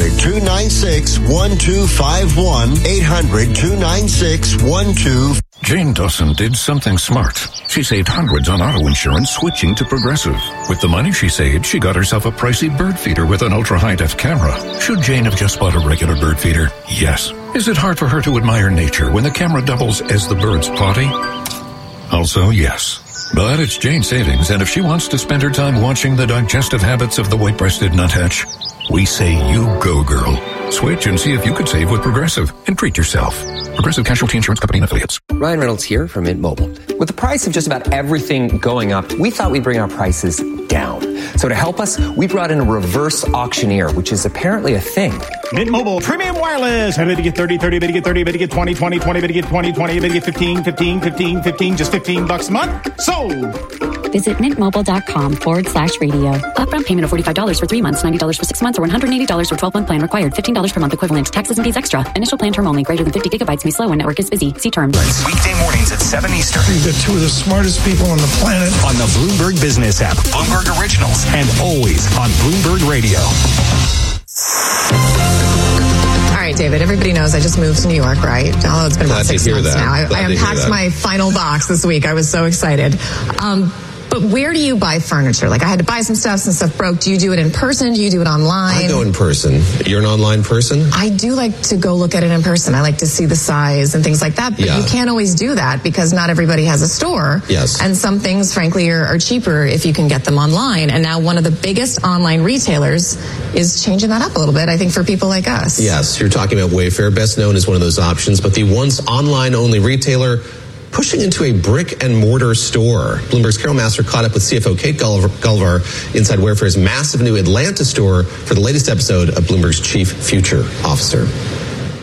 800-296-1251. 800-296-1251. Jane Dawson did something smart. She saved hundreds on auto insurance switching to Progressive. With the money she saved, she got herself a pricey bird feeder with an ultra-high-def camera. Should Jane have just bought a regular bird feeder? Yes. Is it hard for her to admire nature when the camera doubles as the bird's potty? Also, yes. But it's Jane's savings, and if she wants to spend her time watching the digestive habits of the white-breasted nuthatch, we say you go, girl. Switch and see if you could save with Progressive and treat yourself. Progressive Casualty Insurance Company and Affiliates. Ryan Reynolds here from Mint Mobile. With the price of just about everything going up, we thought we'd bring our prices down. So to help us, we brought in a reverse auctioneer, which is apparently a thing. Mint Mobile Premium Wireless. I better get 30, 30, better get 30, better get 20, 20, 20, better get 20, 20, better get 15, 15, 15, 15, just $15 a month. Sold! Visit mintmobile.com/radio. Upfront payment of $45 for 3 months, $90 for 6 months, or $180 for 12-month plan required. $15 per month equivalent. Taxes and fees extra. Initial plan term only. Greater than 50 gigabytes may slow when network is busy. See terms. Weekday mornings at 7 Eastern. You've got two of the smartest people on the planet. On the Bloomberg Business app, Bloomberg Originals, and always on Bloomberg Radio. All right, David, everybody knows I just moved to New York, right? Although it's been about 6 months now. I unpacked my final box this week. I was so excited. But where do you buy furniture? Like, I had to buy some stuff broke. Do you do it in person? Do you do it online? I go in person. You're an online person? I do like to go look at it in person. I like to see the size and things like that. But you can't always do that because not everybody has a store. Yes. And some things, frankly, are cheaper if you can get them online. And now one of the biggest online retailers is changing that up a little bit, I think, for people like us. Yes, you're talking about Wayfair, best known as one of those options, but the once online-only retailer pushing into a brick-and-mortar store. Bloomberg's Carol Master caught up with CFO Kate Gulliver inside Wayfair's massive new Atlanta store for the latest episode of Bloomberg's Chief Future Officer.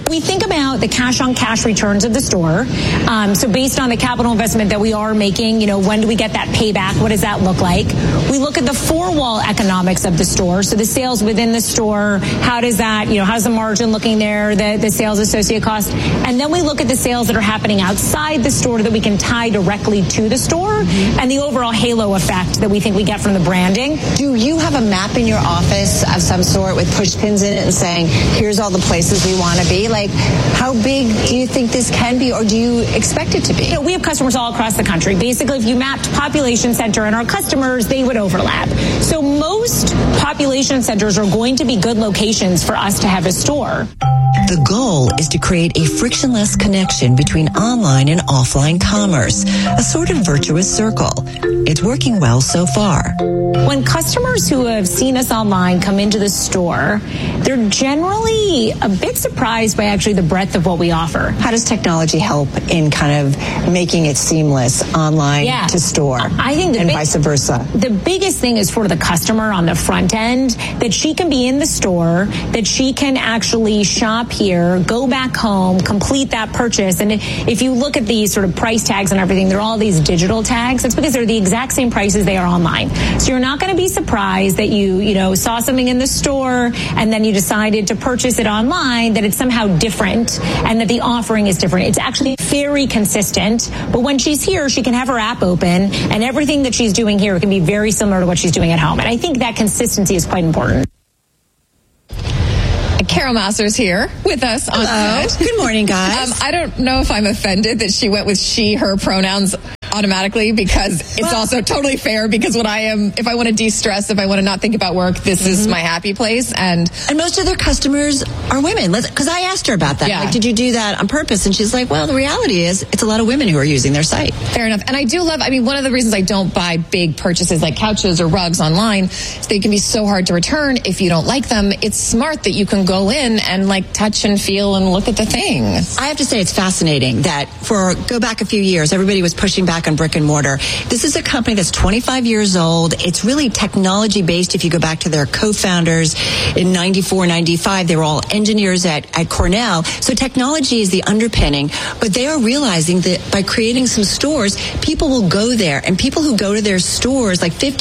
We think about the cash-on-cash returns of the store. So based on the capital investment that we are making, when do we get that payback? What does that look like? We look at the four-wall economics of the store. So the sales within the store, how does that, how's the margin looking there, the sales associate cost? And then we look at the sales that are happening outside the store that we can tie directly to the store and the overall halo effect that we think we get from the branding. Do you have a map in your office of some sort with push pins in it and saying, here's all the places we want to be? Like, how big do you think this can be, or do you expect it to be? We have customers all across the country. Basically, if you mapped population center and our customers, they would overlap. So most population centers are going to be good locations for us to have a store. The goal is to create a frictionless connection between online and offline commerce, a sort of virtuous circle. It's working well so far. When customers who have seen us online come into the store, they're generally a bit surprised by actually the breadth of what we offer. How does technology help in kind of making it seamless online to store? I think and vice versa. The biggest thing is for the customer on the front end, that she can be in the store, that she can actually shop here, go back home, complete that purchase. And if you look at these sort of price tags and everything, they're all these digital tags. It's because they're the exact same prices they are online. So you're not going to be surprised that you saw something in the store and then you decided to purchase it online, that it's somehow different and that the offering is different. It's actually very consistent. But when she's here, she can have her app open and everything that she's doing here can be very similar to what she's doing at home. And I think that consistency is quite important. Carol Masters here with us on set. Good morning, guys. I don't know if I'm offended that she went with she, her pronouns automatically, because it's also totally fair, because if I want to de-stress, if I want to not think about work, this is my happy place. And most of their customers are women. Because I asked her about that. Yeah. Like, did you do that on purpose? And she's like, well, the reality is it's a lot of women who are using their site. Fair enough. And I do love, one of the reasons I don't buy big purchases like couches or rugs online is they can be so hard to return if you don't like them. It's smart that you can go in and touch and feel and look at the thing. I have to say it's fascinating that go back a few years, everybody was pushing back on brick and mortar. This is a company that's 25 years old. It's really technology based. If you go back to their co-founders in 94, 95, they were all engineers at Cornell. So technology is the underpinning, but they are realizing that by creating some stores, people will go there, and people who go to their stores,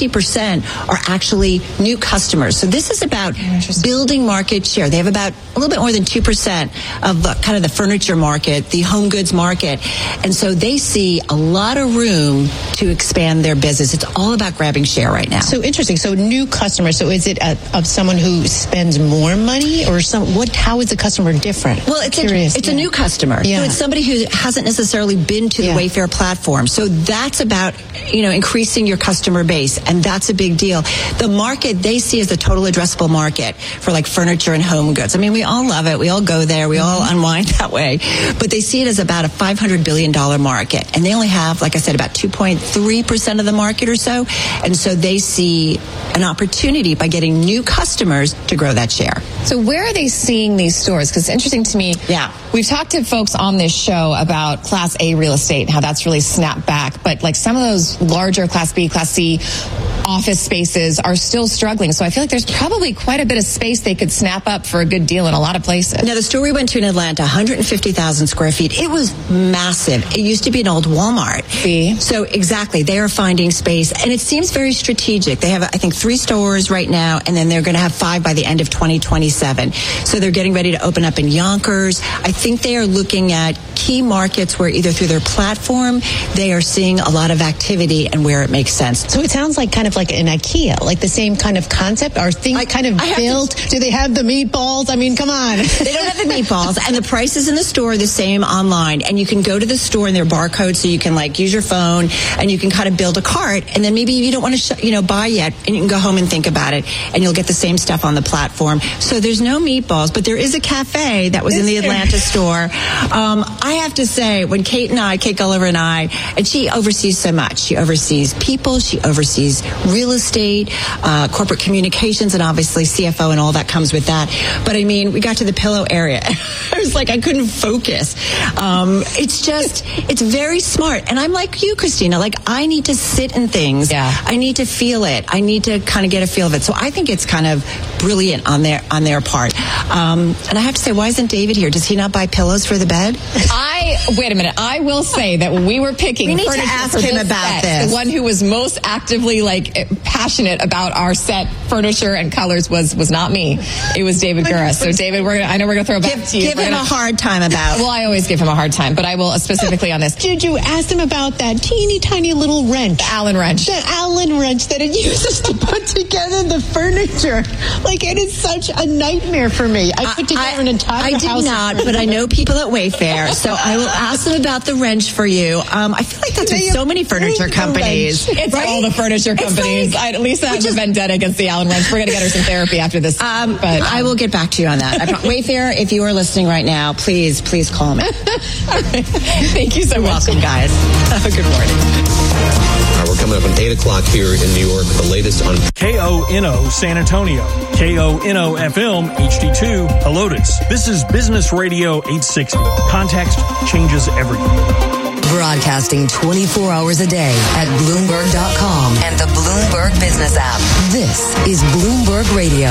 50% are actually new customers. So this is about building market share. They have about a little bit more than 2% of kind of the furniture market, the home goods market. And so they see a lot of room to expand their business. It's all about grabbing share right now. So interesting. So new customers. So is it of someone who spends more money, or how is the customer different? Well, it's a new customer. Yeah. So it's somebody who hasn't necessarily been to the Wayfair platform. So that's about, increasing your customer base. And that's a big deal. The market they see as the total addressable market for furniture and home goods. We all love it. We all go there. We all unwind that way. But they see it as about a $500 billion market. And they only have, like I said, about 2.3% of the market or so. And so they see an opportunity by getting new customers to grow that share. So where are they seeing these stores? Because it's interesting to me. Yeah. We've talked to folks on this show about Class A real estate and how that's really snapped back. But some of those larger Class B, Class C office spaces are still struggling. So I feel like there's probably quite a bit of space they could snap up for a good deal in a lot of places. Now, the store we went to in Atlanta, 150,000 square feet. It was massive. It used to be an old Walmart. See? So exactly, they are finding space, and it seems very strategic. They have, I think, 3 stores right now, and then they're going to have 5 by the end of 2027. So they're getting ready to open up in Yonkers. I think they are looking at key markets where either through their platform, they are seeing a lot of activity and where it makes sense. So it sounds kind of like an IKEA, the same kind of concept. Are things kind of built? Do they have the meatballs? Come on. They don't have the meatballs, and the prices in the store are the same online. And you can go to the store and their barcodes, so you can use your phone and you can kind of build a cart. And then maybe you don't want to buy yet, and you can go home and think about it, and you'll get the same stuff on the platform. So there's no meatballs, but there is a cafe that was in the Atlanta store. I have to say, when Kate Gulliver and she oversees so much. She oversees people, she oversees real estate, corporate communications, and obviously CFO and all that comes with that. But we got to the pillow area. I was I couldn't focus. It's very smart. And I'm like you, Christina, like I need to sit in things. Yeah. I need to feel it. I need to kind of get a feel of it. So I think it's kind of brilliant on their part. And I have to say, why isn't David here? Does he not buy pillows for the bed? Wait a minute. I will say that when we were picking, we need to ask him about this. The one who was most actively passionate about our set furniture and colors was not me. It was David Gura. So David, I know we're going to throw it back to you. Give him a hard time about. Well, I always give him a hard time, but I will specifically on this. Did you ask him about that teeny tiny little wrench? The Allen wrench. The Allen wrench that it uses to put together the furniture. Like, it is such a nightmare for me. I put together an entire house. I did not, but I know people at Wayfair, so I will ask them about the wrench for you. I feel like that's with so many furniture companies. It's right? All the furniture companies. Lisa has a vendetta against the Allen wrench. We're going to get her some therapy after this. But I will get back to you on that. Wayfair, if you are listening right now, please call me. All right. Thank you so much. Welcome, guys. Good morning. All right, we're coming up on 8 o'clock here in New York. The latest on KONO San Antonio, KONO FM HD2 Helotes. This is Business Radio 860. Context changes everything. Broadcasting 24 hours a day at Bloomberg.com and the Bloomberg Business app. This is Bloomberg Radio.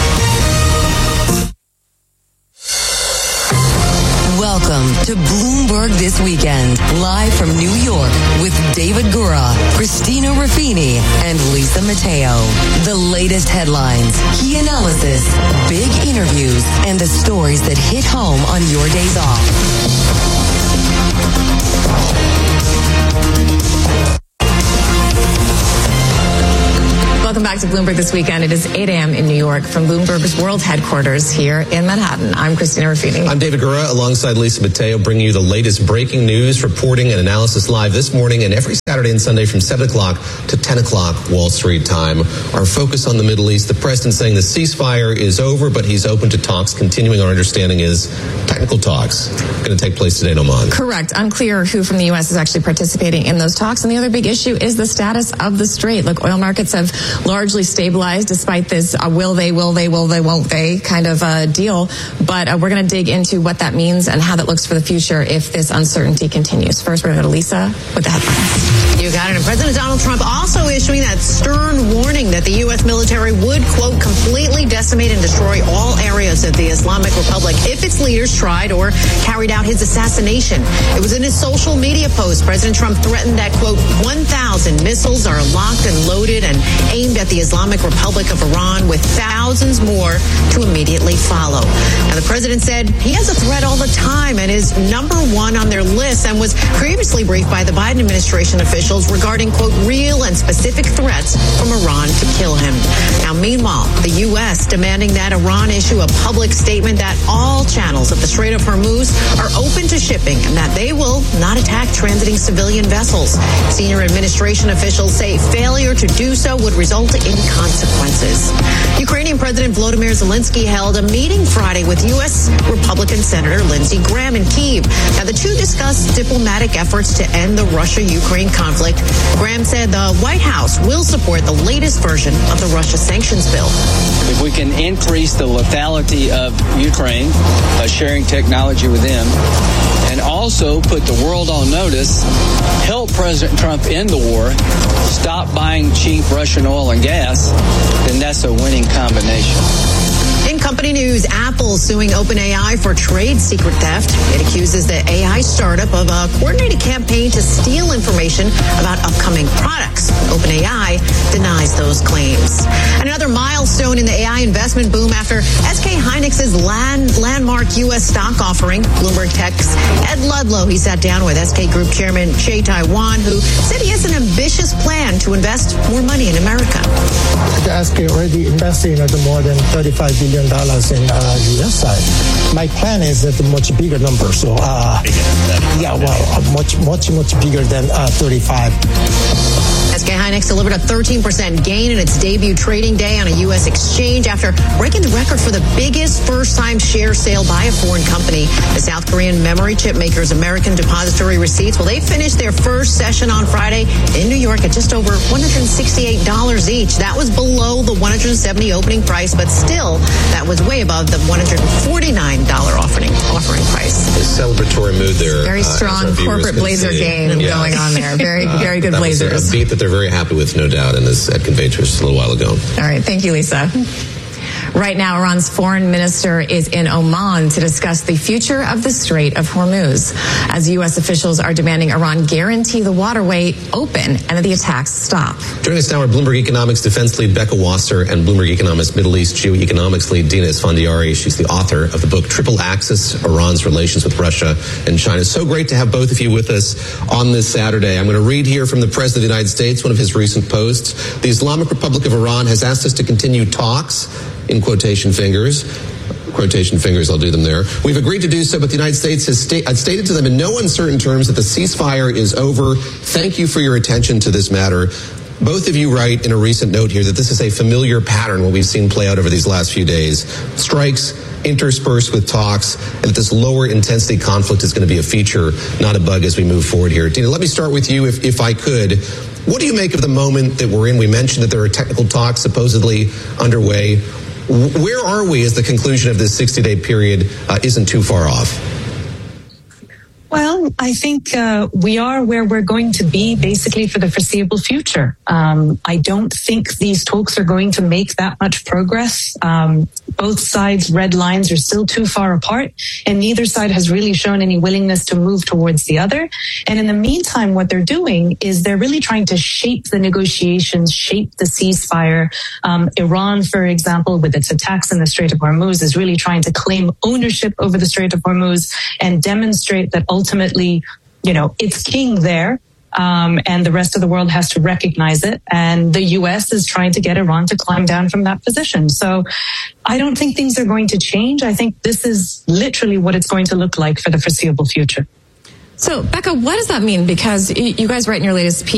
Welcome to Bloomberg This Weekend, live from New York with David Gura, Christina Ruffini, and Lisa Mateo. The latest headlines, key analysis, big interviews, and the stories that hit home on your days off. Welcome back to Bloomberg This Weekend. It is 8 a.m. in New York from Bloomberg's world headquarters here in Manhattan. I'm Christina Ruffini. I'm David Gura, alongside Lisa Mateo, bringing you the latest breaking news, reporting, and analysis live this morning and every Saturday and Sunday from 7 o'clock to 10 o'clock Wall Street time. Our focus on the Middle East, the president saying the ceasefire is over, but he's open to talks. Continuing, our understanding is technical talks going to take place today in Oman. Correct. Unclear who from the U.S. is actually participating in those talks. And the other big issue is the status of the Strait. Look, oil markets have largely stabilized despite this will they, won't they kind of deal. But we're going to dig into what that means and how that looks for the future if this uncertainty continues. First, we're going to go to Lisa with the headlines. You got it. And President Donald Trump also issuing that stern warning that the U.S. military would, quote, completely decimate and destroy all areas of the Islamic Republic if its leaders tried or carried out his assassination. It was in his social media post. President Trump threatened that, quote, 1,000 missiles are locked and loaded and aimed at the Islamic Republic of Iran, with thousands more to immediately follow. Now, the president said he has a threat all the time and is number one on their list, and was previously briefed by the Biden administration officials regarding, quote, real and specific threats from Iran to kill him. Now, meanwhile, the U.S. demanding that Iran issue a public statement that all channels of the Strait of Hormuz are open to shipping and that they will not attack transiting civilian vessels. Senior administration officials say failure to do so would result in consequences. Ukrainian President Volodymyr Zelensky held a meeting Friday with U.S. Republican Senator Lindsey Graham in Kyiv. Now, the two discussed diplomatic efforts to end the Russia-Ukraine conflict. Graham said the White House will support the latest version of the Russia sanctions bill. If we can increase the lethality of Ukraine by sharing technology with them, and also put the world on notice, help President Trump end the war, stop buying cheap Russian oil and gas, then that's a winning combination. In company news, Apple suing OpenAI for trade secret theft. It accuses the AI startup of a coordinated campaign to steal information about upcoming products. OpenAI denies those claims. Another milestone in the AI investment boom after SK Hynix's landmark U.S. stock offering. Bloomberg Tech's Ed Ludlow, he sat down with SK Group Chairman Che Tai-wan, who said he has an ambitious plan to invest more money in America. The SK already invested more than $35 billion in U.S. side. My plan is at a much bigger number. So, much bigger than 35. SK Hynix delivered a 13% gain in its debut trading day on a U.S. exchange after breaking the record for the biggest first-time share sale by a foreign company. The South Korean memory chip maker's American Depository Receipts, well, they finished their first session on Friday in New York at just over $168 each. That was below the $170 opening price, but still, that was way above the $149 offering price. The celebratory mood there. Very strong corporate blazer game going on there. Very good blazers. Was a beat that they're very happy with, no doubt, in this at Convention just a little while ago. All right. Thank you, Lisa. Right now, Iran's foreign minister is in Oman to discuss the future of the Strait of Hormuz, as U.S. officials are demanding Iran guarantee the waterway open and that the attacks stop. Joining us now are Bloomberg Economics defense lead Becca Wasser and Bloomberg Economics Middle East geoeconomics lead Dina Esfandiari. She's the author of the book Triple Axis, Iran's Relations with Russia and China. So great to have both of you with us on this Saturday. I'm going to read here from the President of the United States, one of his recent posts. The Islamic Republic of Iran has asked us to continue talks, in quotation fingers, I'll do them there. We've agreed to do so, but the United States has stated to them in no uncertain terms that the ceasefire is over. Thank you for your attention to this matter. Both of you write in a recent note here that this is a familiar pattern, what we've seen play out over these last few days. Strikes interspersed with talks, and that this lower intensity conflict is going to be a feature, not a bug, as we move forward here. Dina, let me start with you, if I could. What do you make of the moment that we're in? We mentioned that there are technical talks supposedly underway. Where are we as the conclusion of this 60-day period isn't too far off? Well, I think we are where we're going to be basically for the foreseeable future. I don't think these talks are going to make that much progress. Both sides' red lines are still too far apart, and neither side has really shown any willingness to move towards the other. And in the meantime, what they're doing is they're really trying to shape the negotiations, shape the ceasefire. Iran, for example, with its attacks in the Strait of Hormuz, is really trying to claim ownership over the Strait of Hormuz and demonstrate that ultimately, it's king there. And the rest of the world has to recognize it. And the U.S. is trying to get Iran to climb down from that position. So I don't think things are going to change. I think this is literally what it's going to look like for the foreseeable future. So, Becca, what does that mean? Because you guys write in your latest piece